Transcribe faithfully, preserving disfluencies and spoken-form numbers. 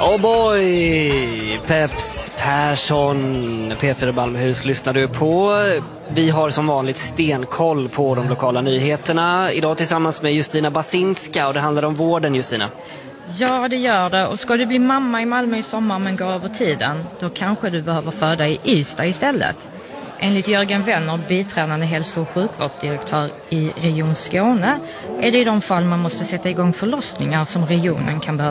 Oh boy! Peps Persson, P fyra Malmöhus lyssnar du på. Vi har som vanligt stenkoll på de lokala nyheterna. Idag tillsammans med Justina Basinska, och det handlar om vården, Justina. Ja, det gör det. Och ska du bli mamma i Malmö i sommar men gå över tiden, då kanske du behöver föda i Ystad istället. Enligt Jörgen Wenner, biträdande hälso- och sjukvårdsdirektör i Region Skåne, är det i de fall man måste sätta igång förlossningar som regionen kan behöva